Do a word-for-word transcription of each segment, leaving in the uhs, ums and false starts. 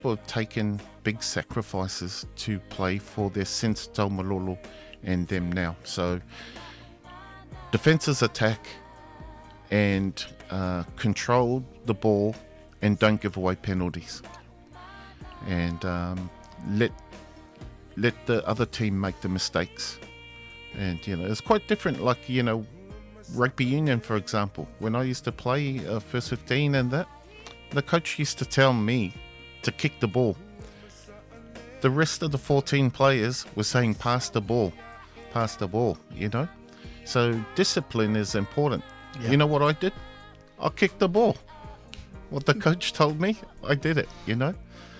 people have taken big sacrifices to play for their sense Taumalolo and them now. So defenses attack and uh, control the ball and don't give away penalties. And um, let let the other team make the mistakes. And, you know, it's quite different, like, you know, rugby union, for example. When I used to play uh, first fifteen and that, the coach used to tell me to kick the ball. The rest of the fourteen players were saying, pass the ball, pass the ball, you know. So discipline is important. Yeah. You know what I did? I kicked the ball. What the coach told me, I did it, you know.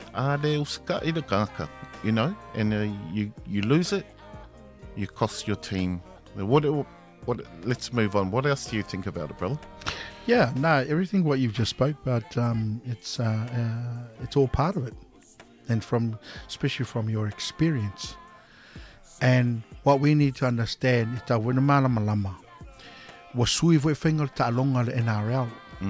You know, and uh, you, you lose it, you cost your team. What, what? Let's move on. What else do you think about it, brother? Yeah, no, everything what you've just spoke about, um, it's uh, uh, it's all part of it, and from especially from your experience. And what we need to understand is that when the malama lama was sui voi finger ta longa le N R L,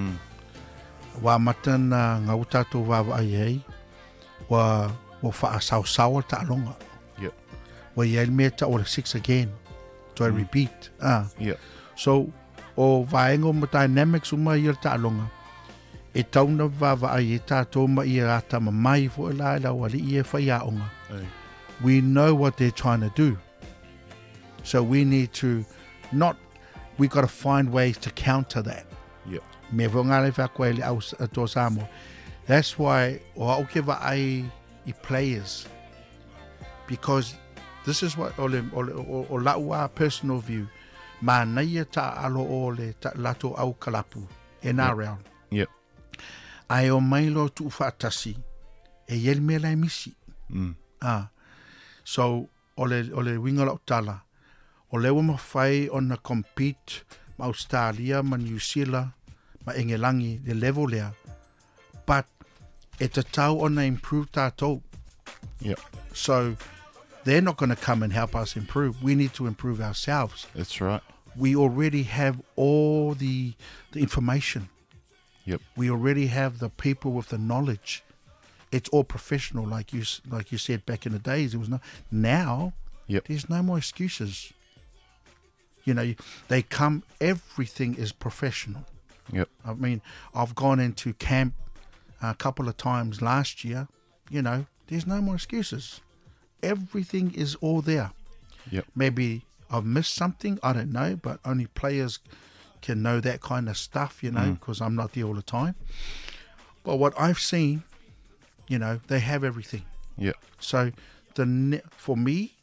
wa matan ngā utato wa wa ai wa wa fa sao sao ta longa. Yep. Wa yel me ta or six again. So I repeat. Ah. Yeah. So o vaengo ma dynamics uma i ta longa. E tauna va va ai ta to ma i ata ma mai fo la la wa li e fa ya onga. We know what they're trying to do. So we need to not, we got to find ways to counter that. Yeah. Me vonga le fa kwele aus to samo. That's why o o ke va ai I players, because this is what ole ole o la wa personal view. Ma na ia ta alo ole ta lato au kalapu N R L. Yep. Ai o mailo tu fatasi e yel me la misi. Mm. Ah. So ole ole winga la tala. Ole wa mafai on a compete ma Australia ma New Zealand ma Engelangi the level there. But it's a tau on a improve tātou. Yep. So they're not going to come and help us improve. We need to improve ourselves. That's right. We already have all the the information. Yep. We already have the people with the knowledge. It's all professional, like you like you said back in the days. It was no. Now, yep. There's no more excuses. You know, they come. Everything is professional. Yep. I mean, I've gone into camp a couple of times last year. You know, there's no more excuses. Everything is all there. Yep. Maybe I've missed something. I don't know, but only players can know that kind of stuff. You know, because mm. I'm not there all the time. But what I've seen, you know, they have everything. Yeah. So the for me,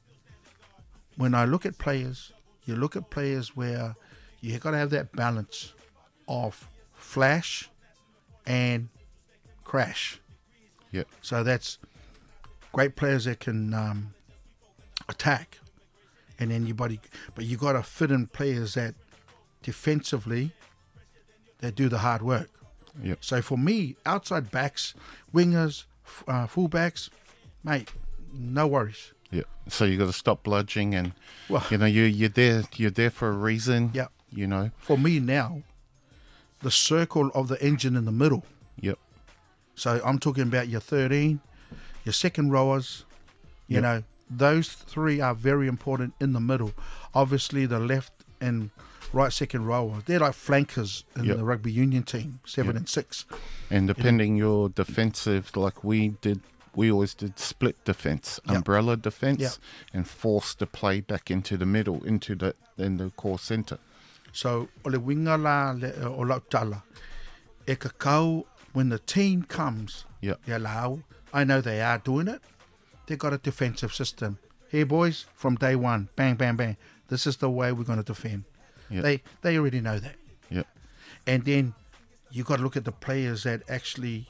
when I look at players, you look at players where you got to have that balance of flash and crash. Yeah. So that's great players that can um, attack, and then you body, but you got to fit in players that defensively that do the hard work. Yeah. So for me, outside backs, wingers, uh, fullbacks, mate, no worries. Yeah. So you got to stop bludging, and well, you know you you're there you're there for a reason. Yeah. You know. For me now, the circle of the engine in the middle. Yep. So I'm talking about your thirteen, your second rowers. You yep. know, those three are very important in the middle. Obviously, the left and right second rower, they're like flankers in yep. the rugby union team, seven yep. and six. And depending you know, your defensive, like we did, we always did split defense, yep. umbrella defense, yep. and force the play back into the middle, into the in the core center. So, o le winga la le, o la tala, e ka kau, when the team comes, yep. ya lau, I know they are doing it. They've got a defensive system. Here, boys, from day one, bang, bang, bang. This is the way we're going to defend. Yep. They they already know that. Yep. And then you got to look at the players that actually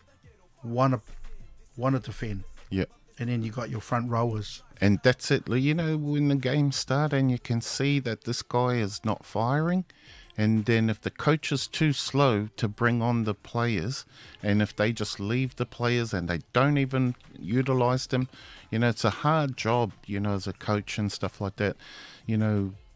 want to want to defend. Yep. And then you got your front rowers. And that's it. You know, when the game starts and you can see that this guy is not firing, and then if the coach is too slow to bring on the players, and if they just leave the players and they don't even utilize them, you know, it's a hard job, you know, as a coach and stuff like that. You know,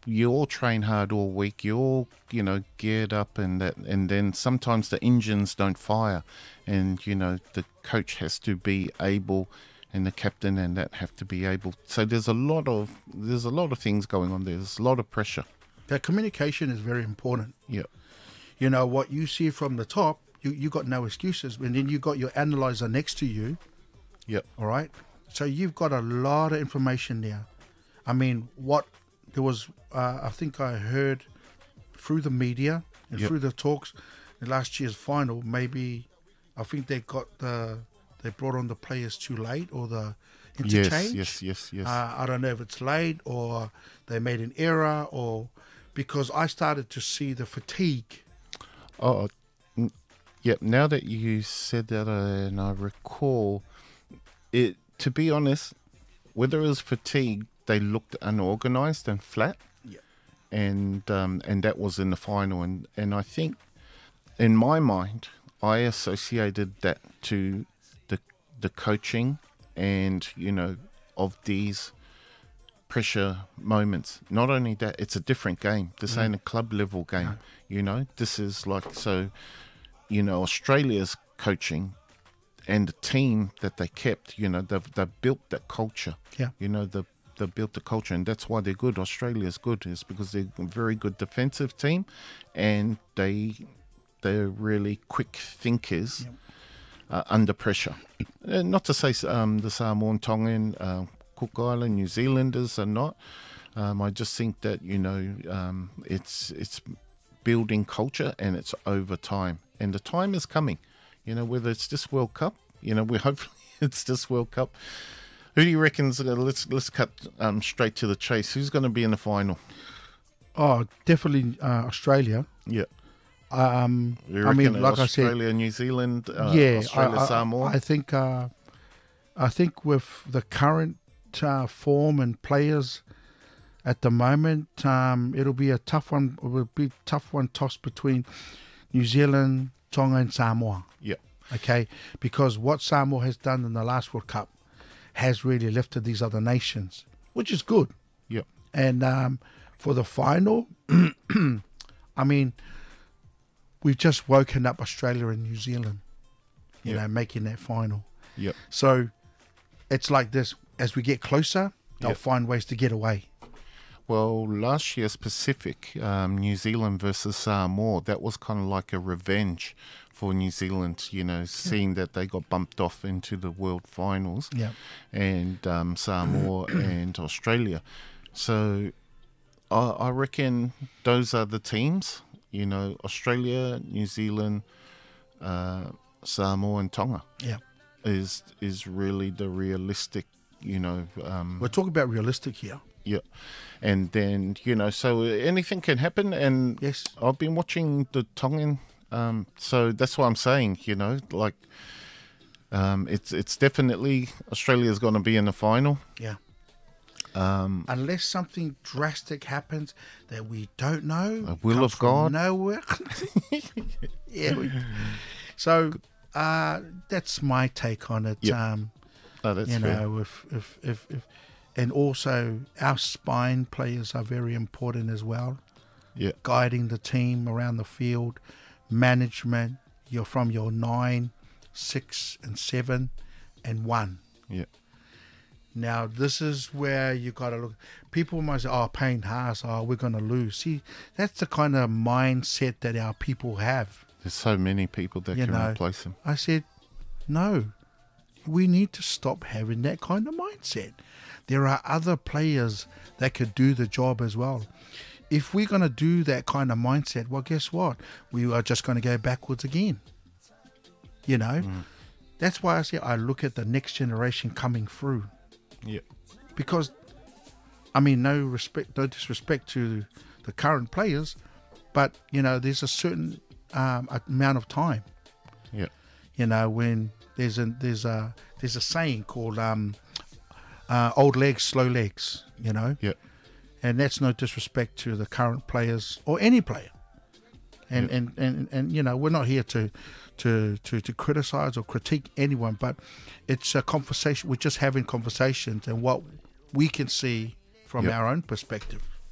you all train hard all week. You all, you know, geared up, and that, and then sometimes the engines don't fire, and you know the coach has to be able, and the captain and that have to be able. So there's a lot of there's a lot of things going on there. There's a lot of pressure. That communication is very important. Yeah, You know, what you see from the top, you, you got no excuses. And then you got your analyzer next to you, yeah, all right? So you've got a lot of information there. I mean, what there was, uh, I think I heard through the media and Yep. through the talks, in last year's final, maybe, I think they got the, they brought on the players too late, or the interchange. yes, yes, yes, yes. Uh, I don't know if it's late or they made an error, or because I started to see the fatigue. Oh, mm, yeah. Now that you said that, uh, and I recall it. To be honest, whether it was fatigue, they looked unorganized and flat. Yeah. And um, and that was in the final, and and I think, in my mind, I associated that to the the coaching, and you know, of these pressure moments. Not only that, it's a different game. This ain't a club level game. No. You know, this is like, so, you know, Australia's coaching and the team that they kept, you know, they've, they've built that culture. Yeah. You know, the they built the culture, and that's why they're good. Australia's good is because they're a very good defensive team, and they they're really quick thinkers. Yep. Uh, under pressure. Uh, not to say um, the Samoan, Tongan, uh, Cook Island, New Zealanders are not. Um, I just think that, you know, um, it's it's building culture, and it's over time. And the time is coming. You know, whether it's this World Cup, you know, we hopefully it's this World Cup. Who do you reckon's uh, let's let's cut um, straight to the chase. Who's going to be in the final? Oh, definitely uh, Australia. Yeah. Um, You I mean, reckon like Australia, I said, New Zealand, uh, yeah, Australia, I, I, Samoa. I think, uh, I think with the current uh, form and players at the moment, um, it'll be a tough one. It will be a tough one tossed between New Zealand, Tonga, and Samoa. Yeah. Okay, because what Samoa has done in the last World Cup has really lifted these other nations, which is good. Yeah. And um, for the final, I mean, we've just woken up Australia and New Zealand, you Yeah. know, making that final. Yeah. So it's like this, as we get closer, they'll Yeah. find ways to get away. Well, last year's Pacific, um, New Zealand versus Samoa, that was kind of like a revenge for New Zealand, you know, seeing that they got bumped off into the world finals, Yeah. and um, Samoa and Australia. So I, I reckon those are the teams, you know, Australia, New Zealand, uh, Samoa and Tonga Yeah. is is really the realistic, you know. Um, We're talking about realistic here. Yeah. And then, you know, so anything can happen. And Yes. I've been watching the Tongan. Um, so that's what I'm saying, you know, like um, it's it's definitely Australia's going to be in the final. Yeah. Um, Unless something drastic happens that we don't know. A will comes of from God. Nowhere. yeah. We, so uh, that's my take on it. Yep. Um, oh, that's you fair. know, if, if, if, if, and also our spine players are very important as well. Yeah. Guiding the team around the field, management. You're from your nine, six, and seven, and one. Yeah. Now this is where you got to look. People might say, "Oh, Payne Haas, oh, we're going to lose." See, that's the kind of mindset that our people have. There's so many people that You can know, replace him. I said, no, we need to stop having that kind of mindset. There are other players that could do the job as well. If we're going to do that kind of mindset, well, guess what? We are just going to go backwards again. You know? Mm. That's why I say I look at the next generation coming through. Yeah. Because, I mean, no respect, no disrespect to the current players, but, you know, there's a certain um, amount of time. Yeah. You know, when there's a there's a there's a saying called um, uh, "old legs, slow legs." You know, Yeah. and that's no disrespect to the current players or any player. And Yeah. and, and, and you know, we're not here to to to to criticize or critique anyone, but it's a conversation. We're just having conversations and what we can see from Yeah. our own perspective.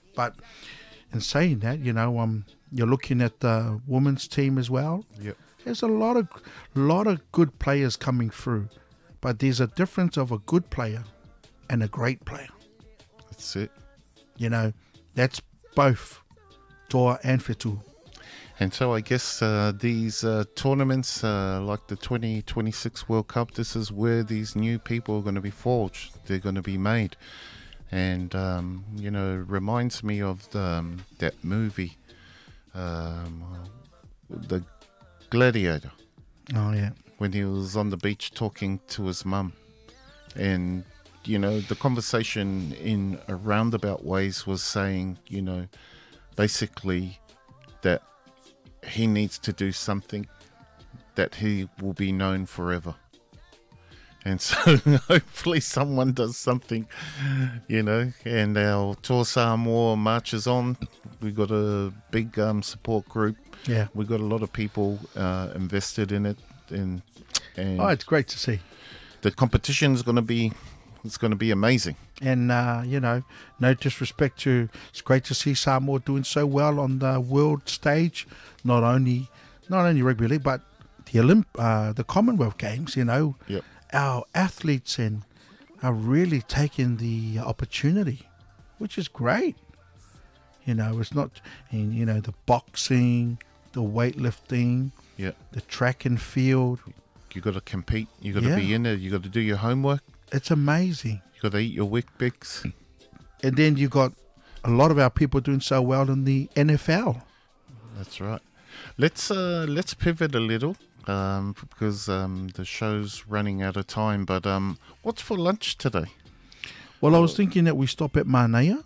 But in saying that, you know, um, you're looking at the women's team as well. Yep. There's a lot of lot of good players coming through, but there's a difference of a good player and a great player. That's it. You know, that's both Toa and Whetū. And so I guess uh, these uh, tournaments, uh, like the twenty twenty-six World Cup, this is where these new people are going to be forged. They're going to be made. And, um, you know, reminds me of the, um, that movie, um, The Gladiator, Oh, yeah. when he was on the beach talking to his mum. And, you know, the conversation in a roundabout ways was saying, you know, basically that he needs to do something that he will be known forever. And so hopefully someone does something, you know, and our Toa Samoa marches on. We've got a big um, support group. Yeah. We've got a lot of people uh, invested in it. And, and Oh, it's great to see. the competition is going to be, it's going to be amazing. And, uh, you know, no disrespect to, it's great to see Samoa doing so well on the world stage, not only not only rugby league, but the Olymp, uh, the Commonwealth Games, you know. Yep. Our athletes and are really taking the opportunity, which is great. You know, it's not, and, you know, the boxing, the weightlifting, Yeah. the track and field. You got to compete. You got to Yeah. be in there. You got to do your homework. It's amazing. You got to eat your Weet-Bix. And then you got a lot of our people doing so well in the N F L. That's right. Let's uh, let's pivot a little um, because um, the show's running out of time. But um, what's for lunch today? Well, I was thinking that we stop at Manea.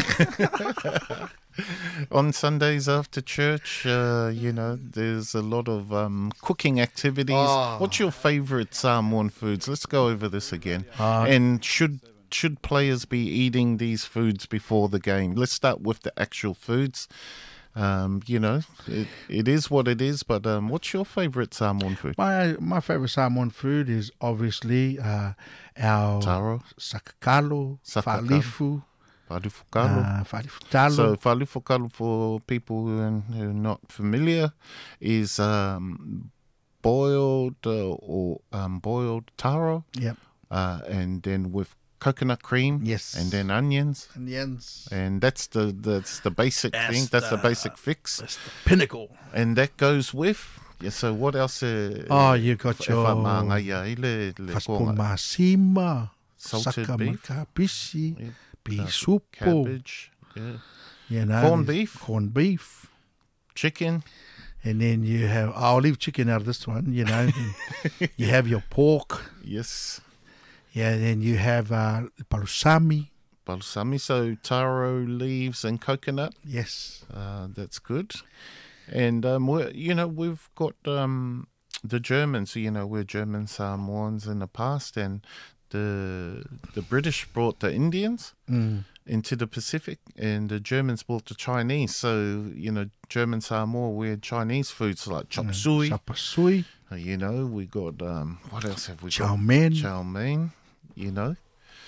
On Sundays after church, uh, you know, there's a lot of um, cooking activities. Oh. What's your favourite Samoan foods? Let's go over this again. Uh, and should should players be eating these foods before the game? Let's start with the actual foods. Um, you know, it, it is what it is. But um, what's your favourite Samoan food? My my favorite Samoan food is obviously uh, our Taro, sakakalo, Sakakalo. falifu, falufukalo. uh, falifutalo. So falufukalo, for people who are, who are not familiar, is um, boiled uh, or um, boiled taro, Yep. uh, and then with coconut cream, Yes. and then onions, Onions. and that's the that's the basic That's thing. That's the the- basic fix, That's the pinnacle. and that goes with. Yeah, so what else? Uh, Oh, you got e your whamaangaia i le- le konga. Faspumasima, Salted beef. sakamakapishi, Yeah, beef uh, soup, cabbage, yeah. you know, Corned there's beef. corned beef, chicken. and then you have. I'll leave chicken out of this one. You know, then you have your pork. Yes. Yeah, then you have uh, palusami. Balsami, so taro leaves and coconut. Yes. Uh, that's good. And, um, we're, you know, we've got um, the Germans, you know, we're German Samoans in the past, and the the British brought the Indians Mm. into the Pacific, and the Germans brought the Chinese. So, you know, German Samoa, we had Chinese foods like chop suey. Chop suey, Uh, you know, we got, um, what else have we chow got? mein. Chow mein, you know.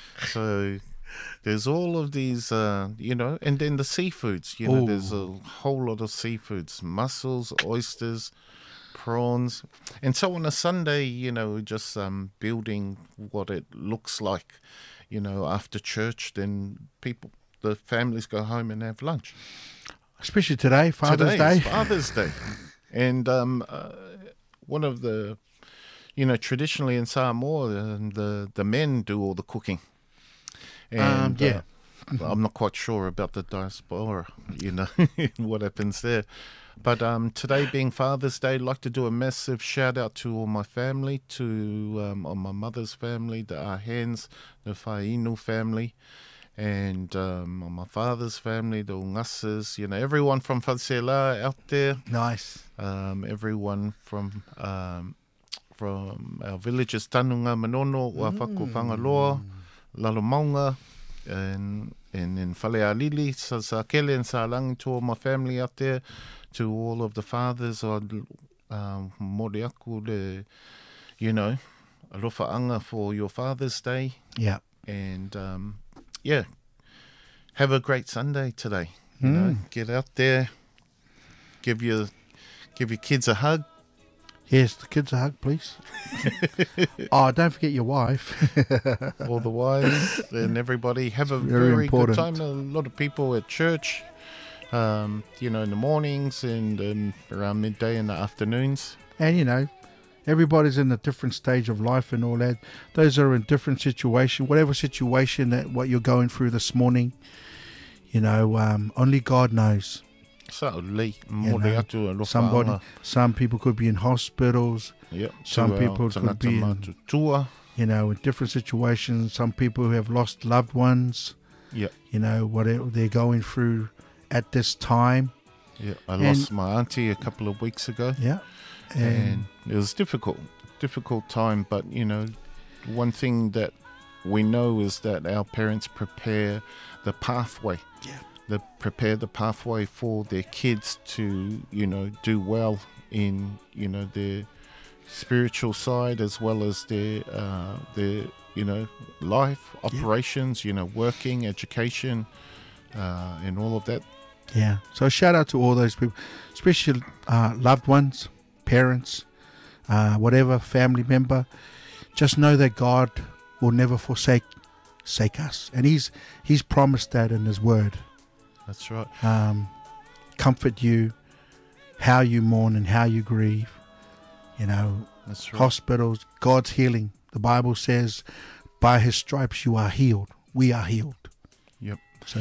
So there's all of these, uh, you know, and then the seafoods, you know, there's a whole lot of seafoods, mussels, oysters, prawns. And so on a Sunday, you know, we're just um, building what it looks like, you know, after church, then people, the families go home and have lunch. Especially today, Father's Today is Day. Father's Day. And um, uh, one of the, you know, traditionally in Samoa, uh, the, the men do all the cooking. And, Um, yeah. uh, I'm not quite sure about the diaspora, you know, what happens there. But um, today being Father's Day, I'd like to do a massive shout out to all my family, to um, on my mother's family, the Ahens, the Whainu family, and um, on my father's family, the Ungasas, you know, everyone from Whansela out there, Nice. um, everyone from um, from our villages, Tanunga, Manono, Wafaku, Whangaloa, Lalomaunga, and, and in Whalealili, sa Sakele and Salangi, to all my family out there, to all of the fathers, or um, mori aku le, you know, alofa anga for your Father's Day, Yeah. and um, yeah, have a great Sunday today. You Mm. know, get out there, give your give your kids a hug. Yes, the kids a hug, please. Oh, don't forget your wife. All the wives and everybody have a very very, good important. time. A lot of people at church, um, you know, in the mornings and um, around midday in the afternoons. And, you know, everybody's in a different stage of life and all that. Those are in different situation, whatever situation that what you're going through this morning, you know, um, only God knows. So, Lee, You more know, atu alofa Somebody, anga. some people could be in hospitals, Yep. some to people our could be tangata in- matutua. you know, in different situations. Some people who have lost loved ones, Yep. you know, whatever they're going through at this time. Yeah, I And- lost my auntie a couple of weeks ago. Yeah. and And, it was difficult, difficult time. But you know, one thing that we know is that our parents prepare the pathway. Yeah. They prepare the pathway for their kids to, you know, do well in, you know, their spiritual side as well as their, uh, their, you know, life operations. You know, working, education, uh, and all of that. yeah. So shout out to all those people, especially uh, loved ones, parents, uh, whatever, family member. Just know that God will never forsake forsake us. And he's he's promised that in his word. That's right. Um, comfort you, how you mourn and how you grieve. You know, That's right. hospitals, God's healing. The Bible says, by his stripes you are healed. We are healed. Yep. So,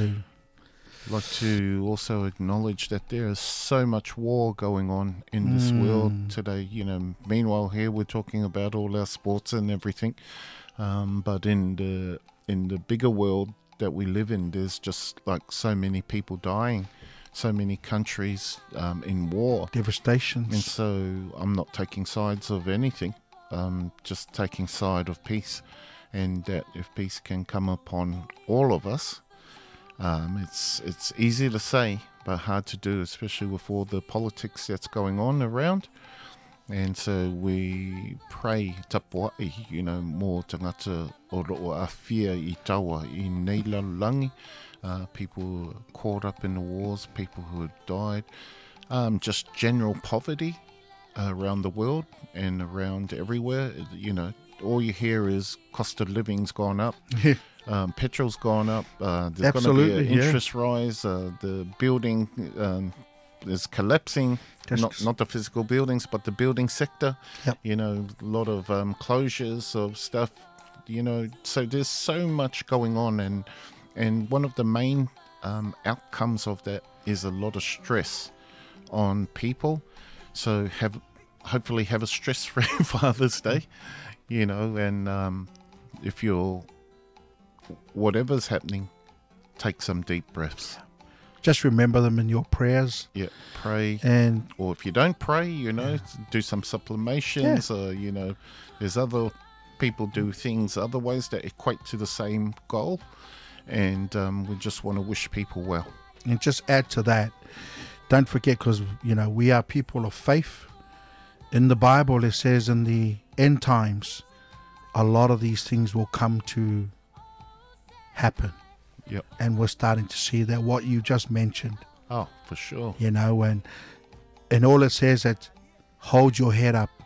I'd like to also acknowledge that there is so much war going on in this Mm. world today. You know, meanwhile here we're talking about all our sports and everything, um, but in the in the bigger world that we live in, there's just like so many people dying, so many countries um, in war, devastations. and so I'm not taking sides of anything. Um, just taking side of peace, and that if peace can come upon all of us. Um, it's it's easy to say, but hard to do, especially with all the politics that's going on around. And so we pray tapuai, you know, more tangata o ro'o a whia i taua i nei lalulangi. Uh, people caught up in the wars, people who have died. Um, just general poverty uh, around the world and around everywhere. You know, all you hear is cost of living's gone up. Um, petrol's gone up. Uh, there's going to be Absolutely, an yeah. interest rise. Uh, the building um, is collapsing. Just- Not not the physical buildings, but the building sector. Yep. You know, a lot of um, closures of stuff. You know, so there's so much going on, and and one of the main um, outcomes of that is a lot of stress on people. So have hopefully have a stress-free Father's Day. You know, and um, if you're whatever's happening, take some deep breaths. Just remember them in your prayers. Yeah, pray. And Or if you don't pray, you know, do some sublimations. Or, you know, there's other people do things other ways that equate to the same goal. And um, we just want to wish people well. and just add to that, don't forget, because, you know, we are people of faith. In the Bible, it says in the end times, a lot of these things will come to happen. Yep. And we're starting to see that, what you just mentioned, Oh, for sure. you know, and and all it says that hold your head up,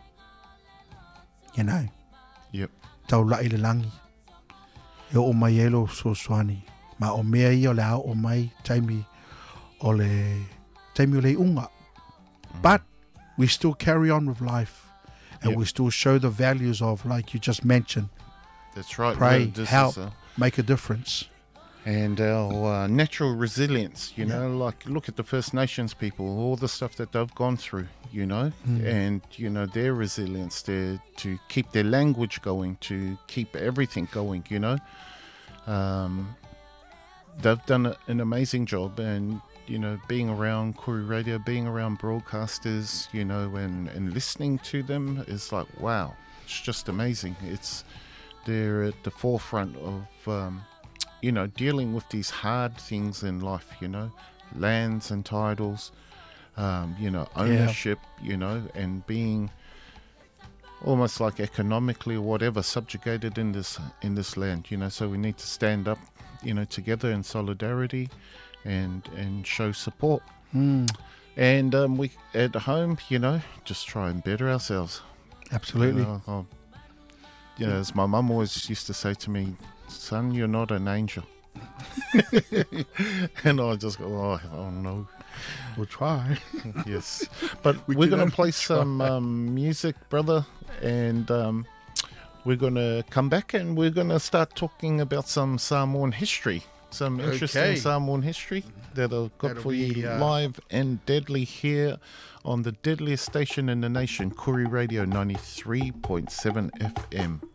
you know. Yep. Tau lai le langi. E o mai elo so swani. Ma o mea i o le ao o mai taimi o le taimi o le unga. But we still carry on with life. And Yep. we still show the values of, like you just mentioned, That's right. pray, No, this is, help, uh, make a difference. and our uh, natural resilience, you Yeah. know, like look at the First Nations people, all the stuff that they've gone through, you know, Mm. and, you know, their resilience there to keep their language going, to keep everything going, you know. Um, they've done a, an amazing job, and, you know, being around Koori Radio, being around broadcasters, you know, and, and listening to them is like, wow, it's just amazing. It's, they're at the forefront of, um, you know, dealing with these hard things in life, you know, lands and titles, um, you know, ownership, you know, and being almost like economically or whatever, subjugated in this in this land, you know. So we need to stand up, you know, together in solidarity, and and show support. Mm. And um, we at home, you know, just try and better ourselves. Absolutely. You know, I'll, you know, as my mum always used to say to me, "Son, you're not an angel." And I just go, oh, oh no. We'll try. Yes. But We we're can going to only play some try. um, music, brother, and um, we're going to come back and we're going to start talking about some Samoan history, some interesting Okay. Samoan history that I've got That'll for be, you uh, live and deadly here on the deadliest station in the nation, Kuri Radio ninety-three point seven F M.